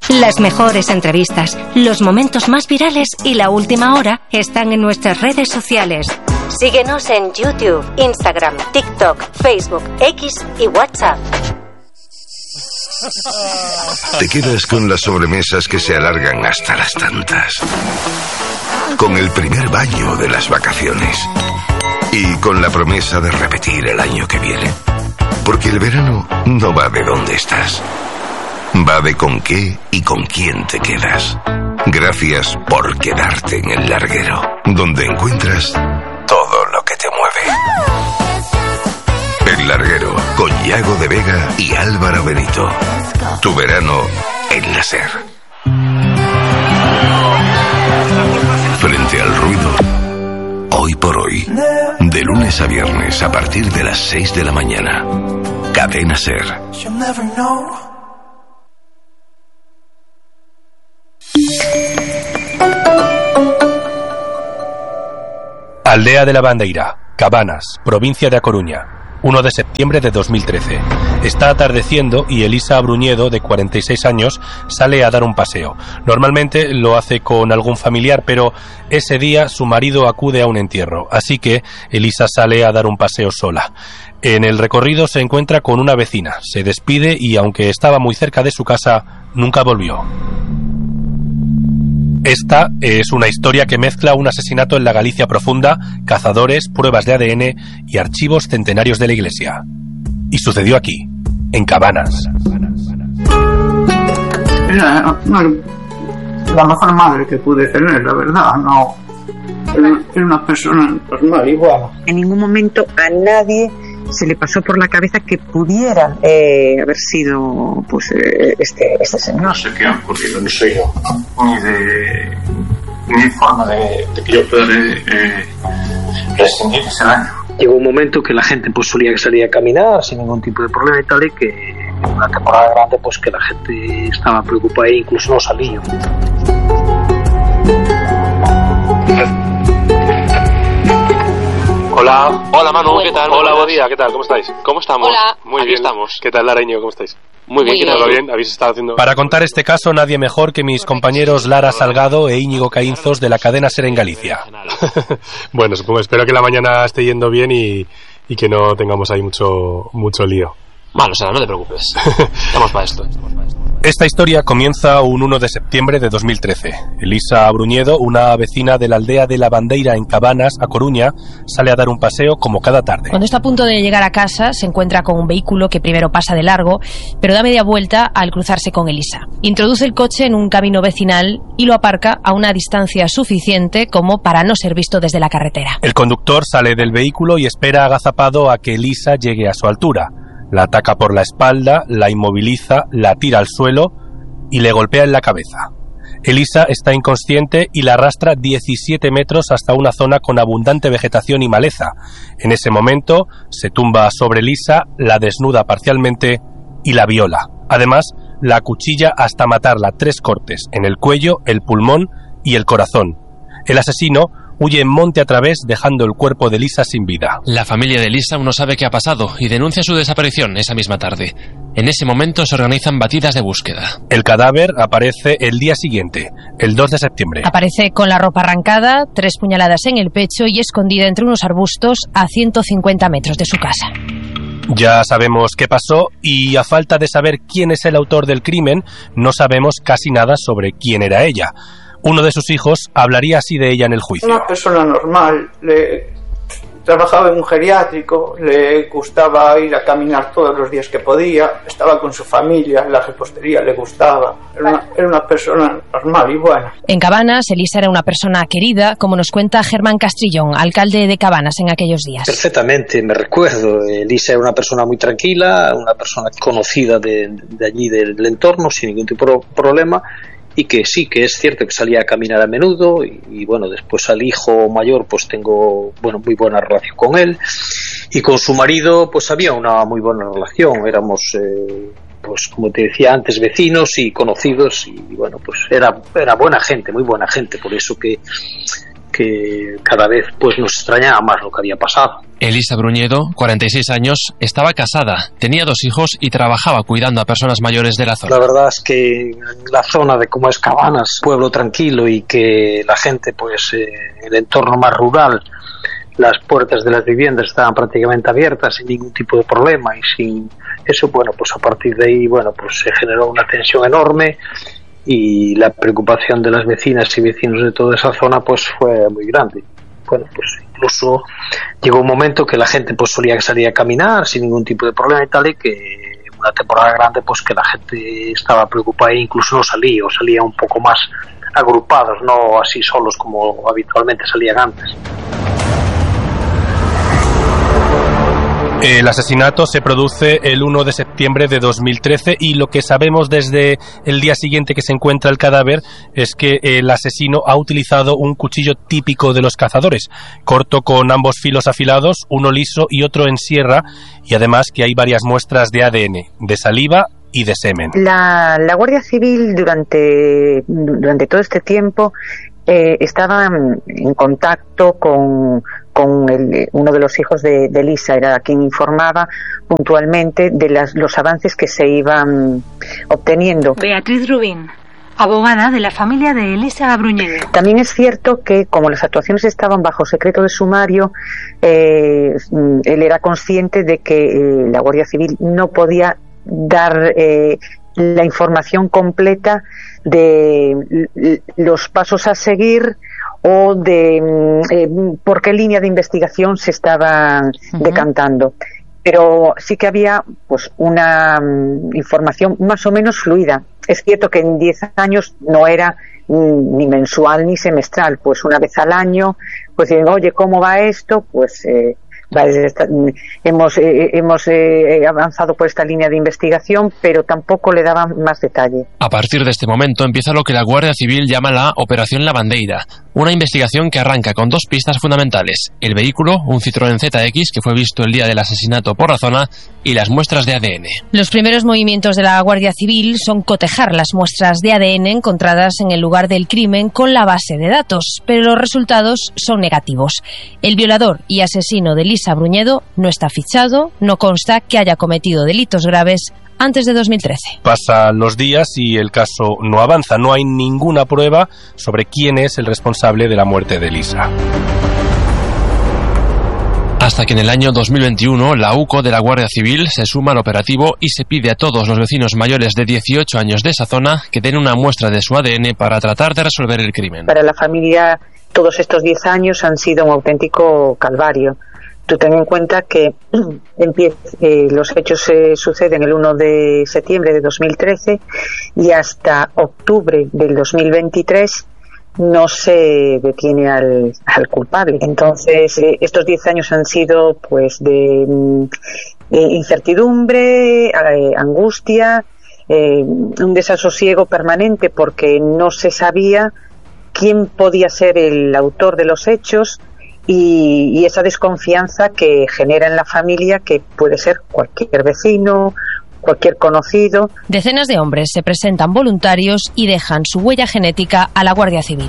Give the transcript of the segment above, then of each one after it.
Las mejores entrevistas, los momentos más virales y la última hora están en nuestras redes sociales. Síguenos en YouTube, Instagram, TikTok, Facebook, X y WhatsApp. Te quedas con las sobremesas que se alargan hasta las tantas, con el primer baño de las vacaciones y con la promesa de repetir el año que viene. Porque el verano no va de dónde estás, va de con qué y con quién te quedas. Gracias por quedarte en El Larguero, donde encuentras todo lo que te mueve. El Larguero, con Yago de Vega y Álvaro Benito. Tu verano en la SER. Frente al ruido, hoy por hoy, de lunes a viernes a partir de las 6 de la mañana. Cadena SER. Aldea de la Bandeira, Cabanas, provincia de A Coruña, 1 de septiembre de 2013. Está atardeciendo y Elisa Bruñedo, de 46 años, sale a dar un paseo. Normalmente lo hace con algún familiar, pero ese día su marido acude a un entierro, así que Elisa sale a dar un paseo sola. En el recorrido se encuentra con una vecina, se despide y, aunque estaba muy cerca de su casa, nunca volvió. Esta es una historia que mezcla un asesinato en la Galicia profunda, cazadores, pruebas de ADN y archivos centenarios de la Iglesia. Y sucedió aquí, en Cabanas. Era la mejor madre que pude tener, la verdad. No, era una persona normal, igual. En ningún momento a nadie se le pasó por la cabeza que pudiera haber sido pues este señor. No sé qué ha ocurrido, no sé yo, ni forma de que yo pueda rescindir ese daño. Llegó un momento que la gente pues solía salir a caminar sin ningún tipo de problema y tal, y que en una temporada grande pues que la gente estaba preocupada e incluso no salía. Hola Manu, bueno, ¿qué tal? Hola Bodía, ¿qué tal? ¿Cómo estáis? ¿Cómo estamos? Hola. Muy Aquí bien. estamos. ¿Qué tal, Laraño? ¿Cómo estáis? Muy bien, ¿qué tal? ¿Todo bien? ¿Habéis estado haciendo...? Para contar este caso, nadie mejor que mis compañeros Lara Salgado e Íñigo Caínzos de la cadena SER en Galicia. Bueno, espero que la mañana esté yendo bien y que no tengamos ahí mucho lío. Malo, no te preocupes. Estamos para esto. Esta historia comienza un 1 de septiembre de 2013. Elisa Bruñedo, una vecina de la aldea de la Bandeira en Cabanas, A Coruña, sale a dar un paseo como cada tarde. Cuando está a punto de llegar a casa, se encuentra con un vehículo que primero pasa de largo, pero da media vuelta al cruzarse con Elisa. Introduce el coche en un camino vecinal y lo aparca a una distancia suficiente como para no ser visto desde la carretera. El conductor sale del vehículo y espera agazapado a que Elisa llegue a su altura. La ataca por la espalda, la inmoviliza, la tira al suelo y le golpea en la cabeza. Elisa está inconsciente y la arrastra 17 metros hasta una zona con abundante vegetación y maleza. En ese momento se tumba sobre Elisa, la desnuda parcialmente y la viola. Además, la acuchilla hasta matarla 3 cortes en el cuello, el pulmón y el corazón. El asesino huye en monte a través, dejando el cuerpo de Elisa sin vida. La familia de Elisa aún no sabe qué ha pasado y denuncia su desaparición esa misma tarde. En ese momento se organizan batidas de búsqueda. El cadáver aparece el día siguiente, el 2 de septiembre. Aparece con la ropa arrancada, 3 puñaladas en el pecho y escondida entre unos arbustos a 150 metros de su casa. Ya sabemos qué pasó y, a falta de saber quién es el autor del crimen, no sabemos casi nada sobre quién era ella. Uno de sus hijos hablaría así de ella en el juicio. Una persona normal, trabajaba en un geriátrico, le gustaba ir a caminar todos los días que podía, estaba con su familia, la repostería le gustaba, era una persona normal y buena. En Cabanas, Elisa era una persona querida, como nos cuenta Germán Castrillón, alcalde de Cabanas en aquellos días. Perfectamente, me recuerdo. Elisa era una persona muy tranquila, una persona conocida de allí, del entorno, sin ningún tipo de problema. Y que sí, que es cierto que salía a caminar a menudo y bueno, después al hijo mayor pues tengo muy buena relación con él, y con su marido pues había una muy buena relación, éramos pues como te decía antes, vecinos y conocidos, y bueno, pues era buena gente, muy buena gente, por eso que que cada vez pues nos extrañaba más lo que había pasado. Elisa Bruñedo, 46 años, estaba casada, tenía 2 hijos y trabajaba cuidando a personas mayores de la zona. La verdad es que en la zona de como es Cabanas, pueblo tranquilo, y que la gente pues en el entorno más rural, las puertas de las viviendas estaban prácticamente abiertas sin ningún tipo de problema, y sin eso, bueno, pues a partir de ahí, bueno, pues se generó una tensión enorme, y la preocupación de las vecinas y vecinos de toda esa zona pues fue muy grande. Bueno, pues incluso llegó un momento que la gente pues solía salir a caminar sin ningún tipo de problema y tal, y que una temporada grande pues que la gente estaba preocupada e incluso no salía, o salía un poco más agrupados, no así solos como habitualmente salían antes. El asesinato se produce el 1 de septiembre de 2013 y lo que sabemos desde el día siguiente que se encuentra el cadáver es que el asesino ha utilizado un cuchillo típico de los cazadores, corto con ambos filos afilados, uno liso y otro en sierra, y además que hay varias muestras de ADN, de saliva y de semen. La Guardia Civil durante todo este tiempo estaba en contacto con uno de los hijos de Elisa, era quien informaba puntualmente de los avances que se iban obteniendo. Beatriz Rubín, abogada de la familia de Elisa Bruñedo. También es cierto que como las actuaciones estaban bajo secreto de sumario, él era consciente de que la Guardia Civil no podía dar la información completa de los pasos a seguir o de por qué línea de investigación se estaban decantando. Pero sí que había pues una información más o menos fluida. Es cierto que en 10 años no era ni mensual ni semestral, pues una vez al año, pues dicen, oye, ¿cómo va esto? Pues hemos avanzado por esta línea de investigación, pero tampoco le daban más detalle. A partir de este momento empieza lo que la Guardia Civil llama la Operación Lavandeira, una investigación que arranca con 2 pistas fundamentales: el vehículo, un Citroën ZX que fue visto el día del asesinato por la zona, y las muestras de ADN. Los primeros movimientos de la Guardia Civil son cotejar las muestras de ADN encontradas en el lugar del crimen con la base de datos, pero los resultados son negativos. El violador y asesino de Elisa Bruñedo no está fichado, no consta que haya cometido delitos graves antes de 2013. Pasan los días y el caso no avanza, no hay ninguna prueba sobre quién es el responsable de la muerte de Elisa. Hasta que en el año 2021 la UCO de la Guardia Civil se suma al operativo y se pide a todos los vecinos mayores de 18 años de esa zona que den una muestra de su ADN para tratar de resolver el crimen. Para la familia todos estos 10 años han sido un auténtico calvario. Tú ten en cuenta que los hechos se suceden el 1 de septiembre de 2013 y hasta octubre del 2023 no se detiene al culpable. Entonces, estos 10 años han sido pues de incertidumbre, angustia, un desasosiego permanente porque no se sabía quién podía ser el autor de los hechos y esa desconfianza que genera en la familia, que puede ser cualquier vecino, cualquier conocido. Decenas de hombres se presentan voluntarios y dejan su huella genética a la Guardia Civil.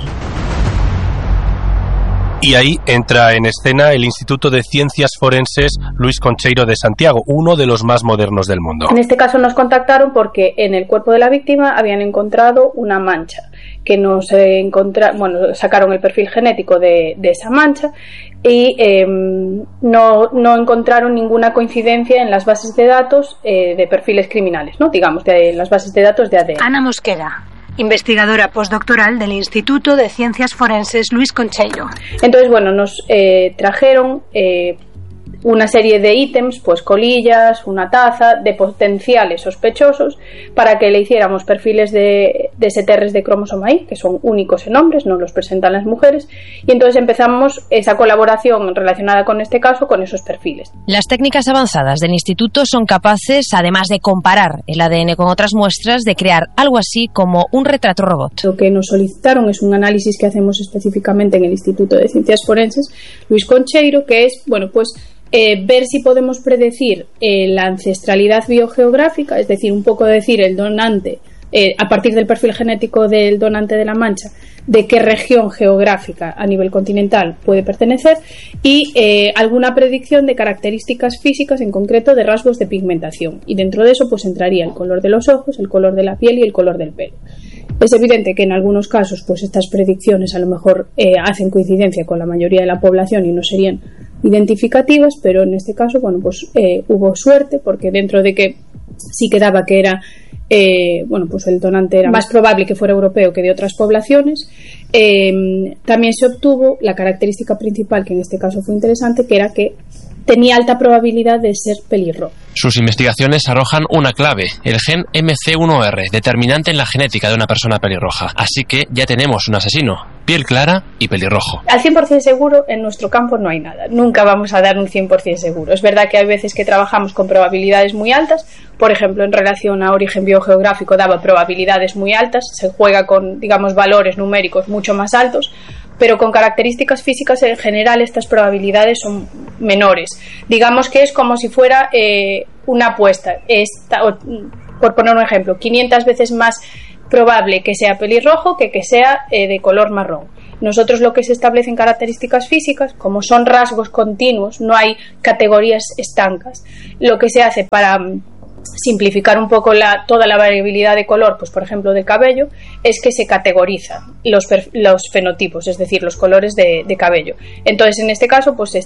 Y ahí entra en escena el Instituto de Ciencias Forenses Luis Concheiro de Santiago, uno de los más modernos del mundo. En este caso nos contactaron porque en el cuerpo de la víctima habían encontrado una mancha, que sacaron el perfil genético de esa mancha y no encontraron ninguna coincidencia en las bases de datos de perfiles criminales, ¿no? Digamos, de las bases de datos de ADN. Ana Mosquera, investigadora postdoctoral del Instituto de Ciencias Forenses Luis Concheiro. Entonces, nos trajeron una serie de ítems, pues colillas, una taza, de potenciales sospechosos, para que le hiciéramos perfiles de STRs de cromosoma Y, que son únicos en hombres, no los presentan las mujeres, y entonces empezamos esa colaboración relacionada con este caso, con esos perfiles. Las técnicas avanzadas del instituto son capaces, además de comparar el ADN con otras muestras, de crear algo así como un retrato robot. Lo que nos solicitaron es un análisis que hacemos específicamente en el Instituto de Ciencias Forenses Luis Concheiro, que es, ver si podemos predecir la ancestralidad biogeográfica, es decir, un poco decir el donante a partir del perfil genético del donante de la mancha, de qué región geográfica a nivel continental puede pertenecer, y alguna predicción de características físicas, en concreto de rasgos de pigmentación, y dentro de eso pues entraría el color de los ojos, el color de la piel y el color del pelo. Es evidente que en algunos casos pues estas predicciones a lo mejor hacen coincidencia con la mayoría de la población y no serían identificativas, pero en este caso bueno pues hubo suerte, porque dentro de que sí quedaba que era pues el donante era más probable que fuera europeo que de otras poblaciones, también se obtuvo la característica principal, que en este caso fue interesante, que era que tenía alta probabilidad de ser pelirrojo. Sus investigaciones arrojan una clave, el gen MC1R, determinante en la genética de una persona pelirroja. Así que ya tenemos un asesino, piel clara y pelirrojo. Al 100% seguro en nuestro campo no hay nada. Nunca vamos a dar un 100% seguro. Es verdad que hay veces que trabajamos con probabilidades muy altas. Por ejemplo, en relación a origen biogeográfico daba probabilidades muy altas. Se juega con, digamos, valores numéricos mucho más altos. Pero con características físicas en general estas probabilidades son menores. Digamos que es como si fuera una apuesta. Por poner un ejemplo, 500 veces más probable que sea pelirrojo que sea de color marrón. Nosotros lo que se establece en características físicas, como son rasgos continuos, no hay categorías estancas. Lo que se hace para simplificar un poco toda la variabilidad de color, pues por ejemplo del cabello, es que se categorizan los fenotipos, es decir, los colores de cabello. Entonces en este caso pues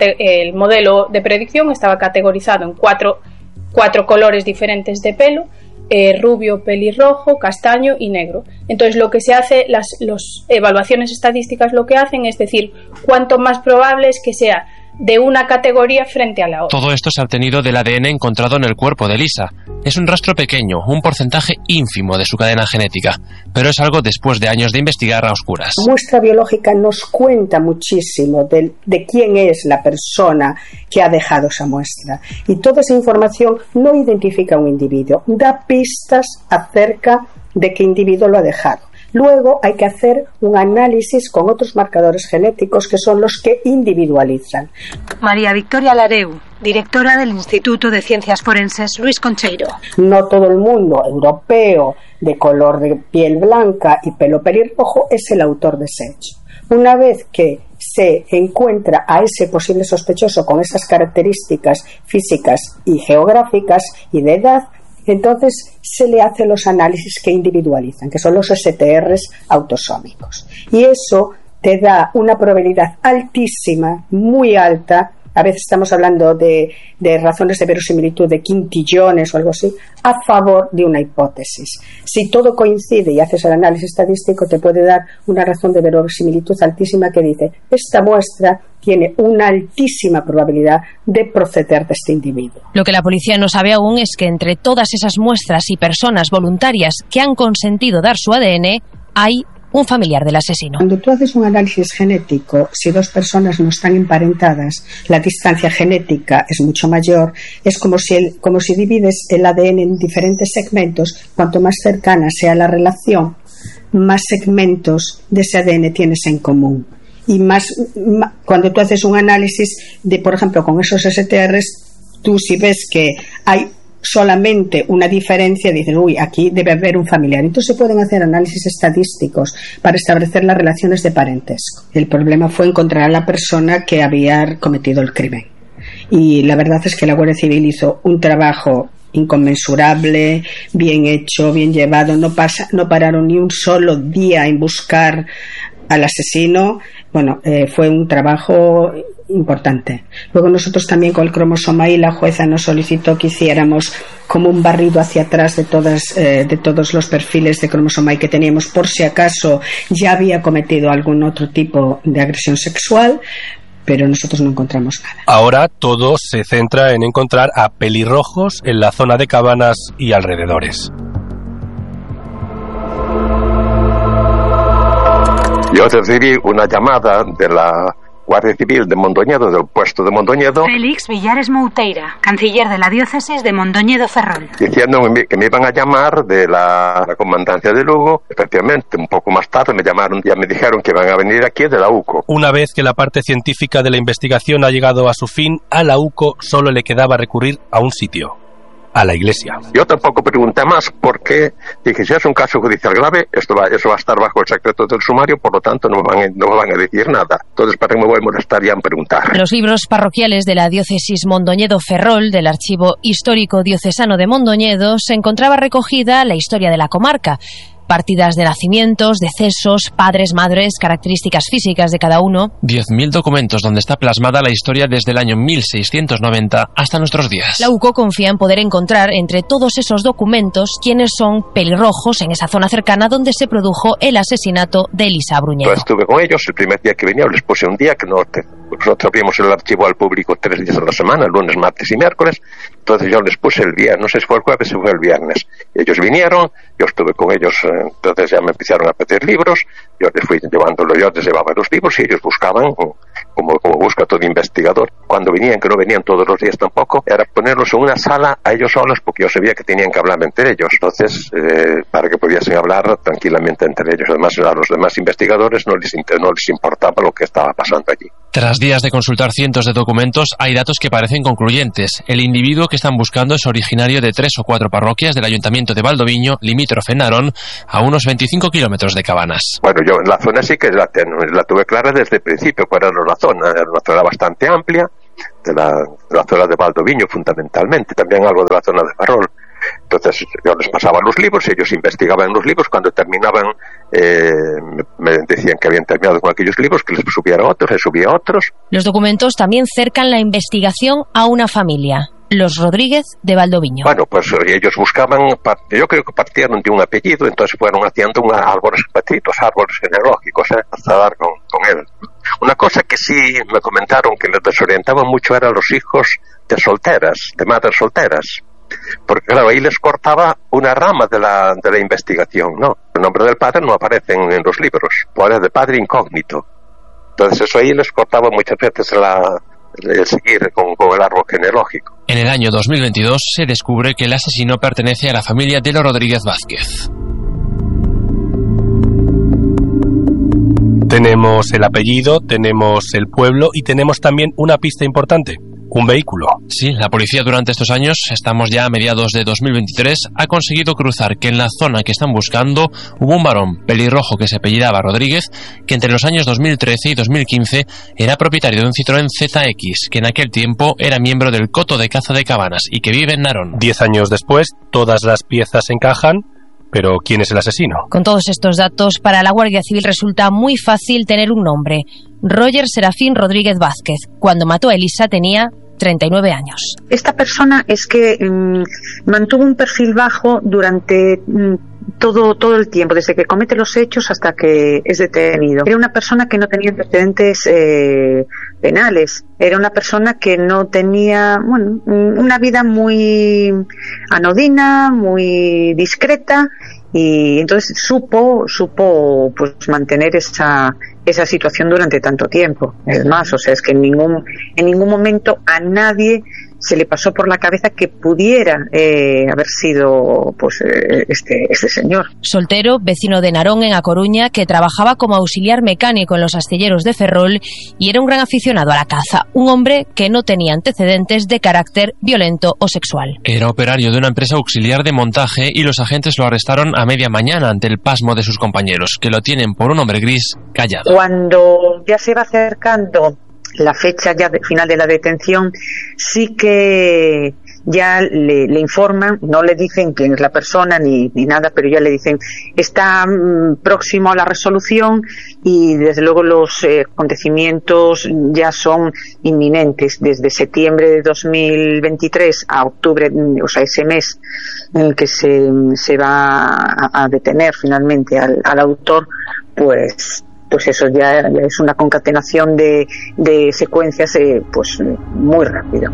el modelo de predicción estaba categorizado en cuatro colores diferentes de pelo: rubio, pelirrojo, castaño y negro. Entonces lo que se hace, las evaluaciones estadísticas lo que hacen es decir cuánto más probable es que sea de una categoría frente a la otra. Todo esto se ha obtenido del ADN encontrado en el cuerpo de Lisa. Es un rastro pequeño, un porcentaje ínfimo de su cadena genética, pero es algo después de años de investigar a oscuras. La muestra biológica nos cuenta muchísimo de quién es la persona que ha dejado esa muestra, y toda esa información no identifica a un individuo, da pistas acerca de qué individuo lo ha dejado. Luego hay que hacer un análisis con otros marcadores genéticos que son los que individualizan. María Victoria Lareu, directora del Instituto de Ciencias Forenses Luis Concheiro. No todo el mundo europeo de color de piel blanca y pelo pelirrojo es el autor de ese hecho. Una vez que se encuentra a ese posible sospechoso con esas características físicas y geográficas y de edad, entonces se le hacen los análisis que individualizan, que son los STRs autosómicos. Y eso te da una probabilidad altísima, muy alta, a veces estamos hablando de razones de verosimilitud de quintillones o algo así, a favor de una hipótesis. Si todo coincide y haces el análisis estadístico, te puede dar una razón de verosimilitud altísima que dice: esta muestra tiene una altísima probabilidad de proceder de este individuo. Lo que la policía no sabe aún es que entre todas esas muestras y personas voluntarias que han consentido dar su ADN, hay un familiar del asesino. Cuando tú haces un análisis genético, si dos personas no están emparentadas, la distancia genética es mucho mayor. Es como si divides el ADN en diferentes segmentos. Cuanto más cercana sea la relación, más segmentos de ese ADN tienes en común. Y cuando tú haces un análisis de, por ejemplo, con esos STRs, tú si ves que hay solamente una diferencia, dices: uy, aquí debe haber un familiar. Entonces se pueden hacer análisis estadísticos para establecer las relaciones de parentesco. El problema fue encontrar a la persona que había cometido el crimen. Y la verdad es que la Guardia Civil hizo un trabajo inconmensurable, bien hecho, bien llevado. No pararon ni un solo día en buscar al asesino. Bueno, fue un trabajo importante. Luego nosotros también con el cromosoma Y, la jueza nos solicitó que hiciéramos como un barrido hacia atrás de todos los perfiles de cromosoma Y que teníamos, por si acaso ya había cometido algún otro tipo de agresión sexual, pero nosotros no encontramos nada. Ahora todo se centra en encontrar a pelirrojos en la zona de Cabanas y alrededores. Yo recibí una llamada de la Guardia Civil de Mondoñedo, del puesto de Mondoñedo. Félix Villares Mouteira, canciller de la diócesis de Mondoñedo-Ferrol. Diciéndome que me iban a llamar de la comandancia de Lugo. Efectivamente, un poco más tarde me llamaron, ya me dijeron que iban a venir aquí de la UCO. Una vez que la parte científica de la investigación ha llegado a su fin, a la UCO solo le quedaba recurrir a un sitio: a la Iglesia. Yo tampoco pregunté más porque dije, si es un caso judicial grave, eso va a estar bajo el secreto del sumario, por lo tanto no me van a decir nada. Entonces, ¿para qué me voy a molestar ya en preguntar? Los libros parroquiales de la diócesis Mondoñedo-Ferrol, del Archivo Histórico Diocesano de Mondoñedo, se encontraba recogida la historia de la comarca. Partidas de nacimientos, decesos, padres, madres, características físicas de cada uno. 10.000 documentos donde está plasmada la historia desde el año 1690 hasta nuestros días. La UCO confía en poder encontrar entre todos esos documentos quiénes son pelirrojos en esa zona cercana donde se produjo el asesinato de Elisa Bruñedo. Pues estuve con ellos el primer día que venía, les puse un día que nosotros abrimos el archivo al público 3 días a la semana, lunes, martes y miércoles. Entonces yo les puse el día, no sé si fue el jueves o fue el viernes. Ellos vinieron, yo estuve con ellos, entonces ya me empezaron a pedir libros, yo les fui llevándolo, yo les llevaba los libros y ellos buscaban, como busca todo investigador. Cuando venían, que no venían todos los días tampoco, era ponerlos en una sala a ellos solos, porque yo sabía que tenían que hablar entre ellos. Entonces, para que pudiesen hablar tranquilamente entre ellos. Además, a los demás investigadores no les importaba lo que estaba pasando allí. Tras días de consultar cientos de documentos, hay datos que parecen concluyentes. El individuo que están buscando es originario de 3 o 4 parroquias del ayuntamiento de Valdoviño, limítrofe en Narón, a unos 25 kilómetros de Cabanas. Bueno, yo en la zona sí que la tuve clara desde el principio, cuál era la zona. Era una zona bastante amplia, de la zona de Valdoviño fundamentalmente, también algo de la zona de Ferrol. Entonces yo les pasaba los libros, ellos investigaban los libros, cuando terminaban me decían que habían terminado con aquellos libros, que les subiera otros, les subía otros. Los documentos también cercan la investigación a una familia, los Rodríguez de Valdoviño. Bueno, pues ellos buscaban, yo creo que partieron de un apellido, entonces fueron haciendo árboles genealógicos, hasta dar con él. Una cosa que sí me comentaron que les desorientaban mucho eran los hijos de solteras, de madres solteras. Porque claro, ahí les cortaba una rama de la investigación, ¿no? El nombre del padre no aparece en los libros, pone de padre incógnito. Entonces eso ahí les cortaba muchas veces el seguir con el árbol genealógico. En el año 2022 se descubre que el asesino pertenece a la familia de los Rodríguez Vázquez. Tenemos el apellido, tenemos el pueblo y tenemos también una pista importante. Un vehículo. Sí, la policía durante estos años, estamos ya a mediados de 2023, ha conseguido cruzar que en la zona que están buscando hubo un varón pelirrojo que se apellidaba Rodríguez, que entre los años 2013 y 2015 era propietario de un Citroën ZX, que en aquel tiempo era miembro del Coto de Caza de Cabanas y que vive en Narón. 10 años después, todas las piezas encajan, pero ¿quién es el asesino? Con todos estos datos, para la Guardia Civil resulta muy fácil tener un nombre: Roger Serafín Rodríguez Vázquez. Cuando mató a Elisa tenía 39 años. Esta persona es que mantuvo un perfil bajo durante todo el tiempo, desde que comete los hechos hasta que es detenido. Era una persona que no tenía antecedentes penales. Era una persona que no tenía, una vida muy anodina, muy discreta, y entonces supo pues mantener esa situación durante tanto tiempo. Es más, o sea, es que en ningún momento a nadie se le pasó por la cabeza que pudiera haber sido pues este señor. Soltero, vecino de Narón en A Coruña, que trabajaba como auxiliar mecánico en los astilleros de Ferrol y era un gran aficionado a la caza. Un hombre que no tenía antecedentes de carácter violento o sexual. Era operario de una empresa auxiliar de montaje y los agentes lo arrestaron a media mañana ante el pasmo de sus compañeros, que lo tienen por un hombre gris callado. Cuando ya se va acercando la fecha ya final de la detención, sí que ya le informan, no le dicen quién es la persona ni nada, pero ya le dicen está próximo a la resolución y desde luego los acontecimientos ya son inminentes. Desde septiembre de 2023 a octubre, o sea, ese mes en el que se va a detener finalmente al autor, pues eso ya es una concatenación de secuencias pues muy rápido.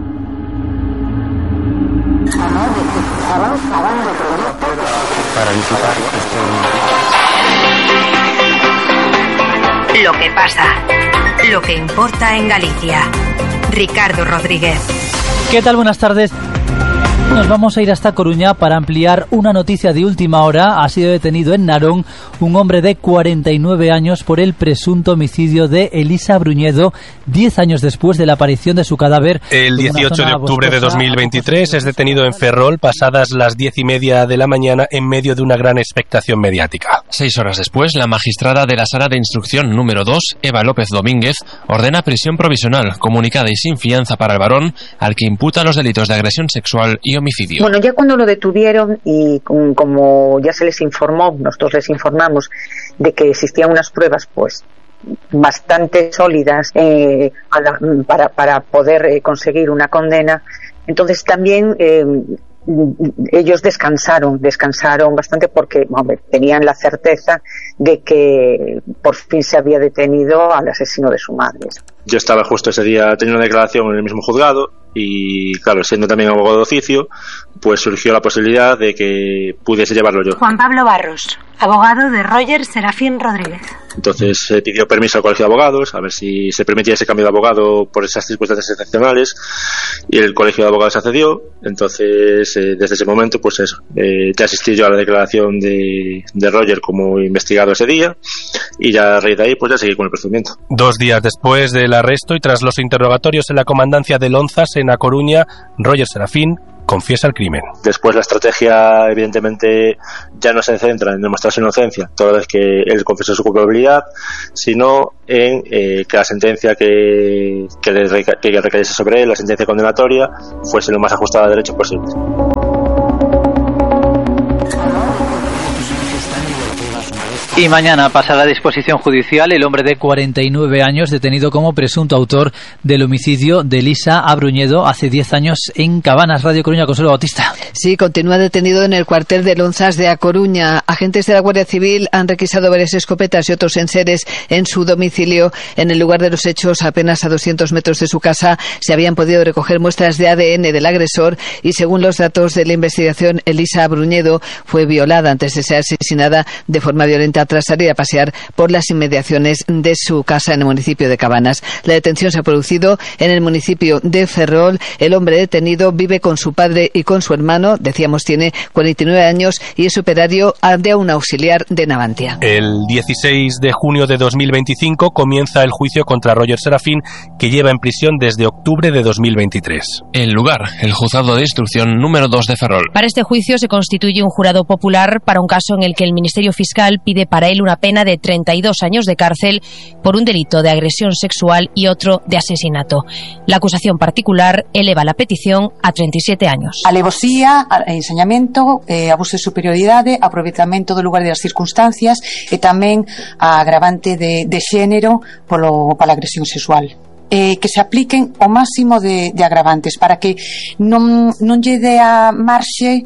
Lo que pasa, lo que importa en Galicia. Ricardo Rodríguez. ¿Qué tal? Buenas tardes. Nos vamos a ir hasta Coruña para ampliar una noticia de última hora. Ha sido detenido en Narón un hombre de 49 años por el presunto homicidio de Elisa Bruñedo, 10 años después de la aparición de su cadáver. El 18 de octubre de 2023 es detenido en Ferrol pasadas las 10:30 de la mañana en medio de una gran expectación mediática. 6 horas después, la magistrada de la Sala de Instrucción número 2, Eva López Domínguez, ordena prisión provisional, comunicada y sin fianza para el varón, al que imputa los delitos de agresión sexual y homicidio. Bueno, ya cuando lo detuvieron y como ya se les informó, nosotros les informamos de que existían unas pruebas pues bastante sólidas para poder conseguir una condena, entonces también ellos descansaron bastante porque tenían la certeza de que por fin se había detenido al asesino de su madre. Yo estaba justo ese día teniendo una declaración en el mismo juzgado y, claro, siendo también abogado de oficio, pues surgió la posibilidad de que pudiese llevarlo yo. Juan Pablo Barros, abogado de Roger Serafín Rodríguez. Entonces se pidió permiso al Colegio de Abogados a ver si se permitía ese cambio de abogado por esas circunstancias excepcionales y el Colegio de Abogados accedió. Entonces desde ese momento pues eso, ya asistí yo a la declaración de Roger como investigado ese día y ya a raíz de ahí pues ya seguí con el procedimiento. 2 días después del arresto y tras los interrogatorios en la comandancia de Lonzas en A Coruña, Roger Serafín confiesa el crimen. Después la estrategia evidentemente ya no se centra en demostrar su inocencia toda vez que él confesó su culpabilidad, sino en que la sentencia que recayese sobre él, la sentencia condenatoria, fuese lo más ajustada a derecho posible. Y mañana pasará a disposición judicial el hombre de 49 años detenido como presunto autor del homicidio de Elisa Bruñedo hace 10 años en Cabanas. Radio Coruña, Consuelo Bautista. Sí, continúa detenido en el cuartel de Lonzas de A Coruña. Agentes de la Guardia Civil han requisado varias escopetas y otros enseres en su domicilio. En el lugar de los hechos, apenas a 200 metros de su casa, se habían podido recoger muestras de ADN del agresor y, según los datos de la investigación, Elisa Bruñedo fue violada antes de ser asesinada de forma violenta tras salir a pasear por las inmediaciones de su casa en el municipio de Cabanas. La detención se ha producido en el municipio de Ferrol. El hombre detenido vive con su padre y con su hermano. Decíamos, tiene 49 años y es operario de un auxiliar de Navantia. El 16 de junio de 2025 comienza el juicio contra Roger Serafín, que lleva en prisión desde octubre de 2023. El lugar, el juzgado de instrucción número 2 de Ferrol. Para este juicio se constituye un jurado popular para un caso en el que el Ministerio Fiscal pide para él una pena de 32 años de cárcel por un delito de agresión sexual y otro de asesinato. La acusación particular eleva la petición a 37 años. Alevosía, ensañamento, abuso de superioridade, aproveitamento do lugar e das circunstancias e tamén a agravante de xénero pola agresión sexual. Que se apliquen o máximo de agravantes para que non lle dea marxe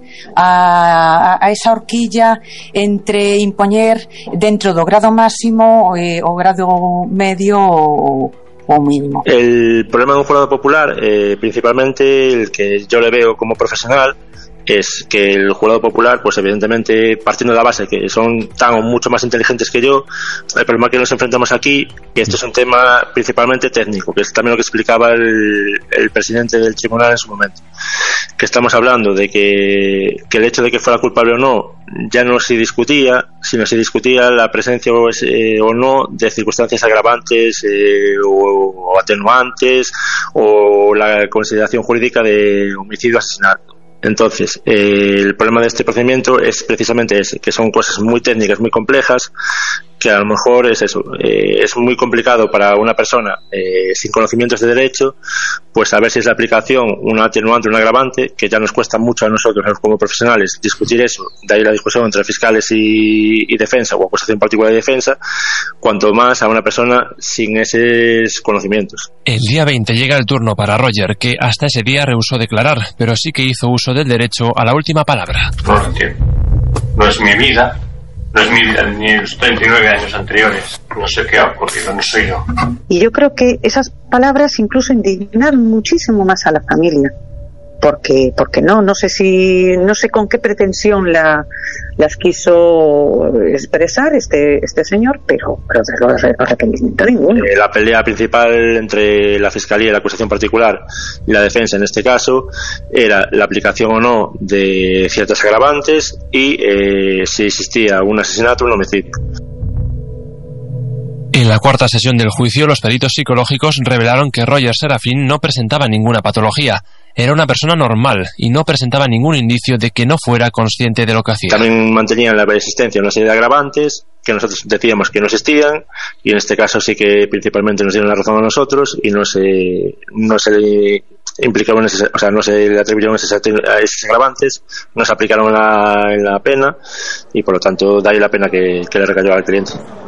a esa horquilla entre impoñer dentro do grado máximo o grado medio o mínimo. El problema de un jurado popular, principalmente el que yo le veo como profesional, es que el jurado popular, pues evidentemente partiendo de la base que son tan o mucho más inteligentes que yo, el problema que nos enfrentamos aquí, que esto es un tema principalmente técnico, que es también lo que explicaba el presidente del tribunal en su momento, que estamos hablando de que el hecho de que fuera culpable o no ya no se discutía, sino se discutía la presencia o no de circunstancias agravantes o atenuantes o la consideración jurídica de homicidio o asesinato. Entonces, el problema de este procedimiento es precisamente ese, que son cosas muy técnicas, muy complejas, que a lo mejor es eso, es muy complicado para una persona sin conocimientos de derecho, pues saber si es la aplicación un atenuante o un agravante, que ya nos cuesta mucho a nosotros como profesionales discutir eso, de ahí la discusión entre fiscales y defensa, o acusación particular de defensa, cuanto más a una persona sin esos conocimientos. El día 20 llega el turno para Roger, que hasta ese día rehusó declarar, pero sí que hizo uso del derecho a la última palabra. No lo entiendo. No es mi vida. No es mi vida, ni los 39 años anteriores. No sé qué ha ocurrido, no soy yo. Y yo creo que esas palabras incluso indignaron muchísimo más a la familia. porque no sé con qué pretensión las quiso expresar este señor, pero desde arrepentimiento ninguno. La pelea principal entre la fiscalía y la acusación particular y la defensa en este caso era la aplicación o no de ciertos agravantes y si existía un asesinato o un homicidio. En la cuarta sesión del juicio, los peritos psicológicos revelaron que Roger Serafín no presentaba ninguna patología. Era una persona normal y no presentaba ningún indicio de que no fuera consciente de lo que hacía. También mantenían la existencia de una serie de agravantes que nosotros decíamos que no existían, y en este caso sí que principalmente nos dieron la razón a nosotros y no se implicaron, o sea, no se le atribuyeron a esos agravantes, no se aplicaron en la pena, y por lo tanto da ahí la pena que le recayó al cliente.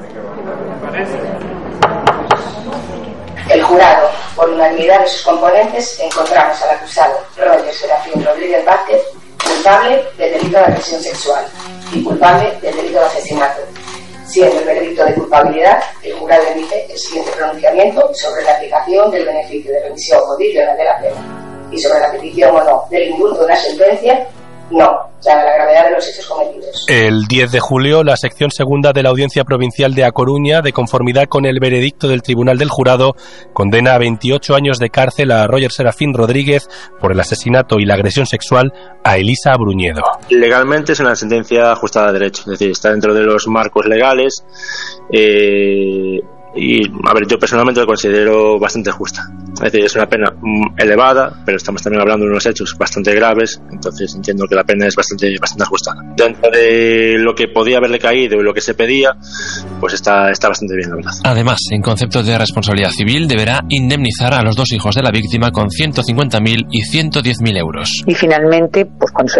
El jurado, por unanimidad de sus componentes, encontramos al acusado Roger Serafín Rodríguez Vázquez culpable del delito de agresión sexual y culpable del delito de asesinato. Siendo el veredicto de culpabilidad, el jurado emite el siguiente pronunciamiento sobre la aplicación del beneficio de remisión condicional de la pena y sobre la petición o no del indulto de una sentencia. No, dada la gravedad de los hechos cometidos. El 10 de julio, la sección segunda de la Audiencia Provincial de A Coruña, de conformidad con el veredicto del Tribunal del Jurado, condena a 28 años de cárcel a Roger Serafín Rodríguez por el asesinato y la agresión sexual a Elisa Bruñedo. Legalmente es una sentencia ajustada a derecho, es decir, está dentro de los marcos legales. Y, a ver, yo personalmente lo considero bastante justa. Es decir, es una pena elevada, pero estamos también hablando de unos hechos bastante graves, entonces entiendo que la pena es bastante ajustada. Dentro de lo que podía haberle caído y lo que se pedía, pues está bastante bien, la verdad. Además, en concepto de responsabilidad civil, deberá indemnizar a los dos hijos de la víctima con 150.000 y 110.000 euros. Y finalmente, pues cuando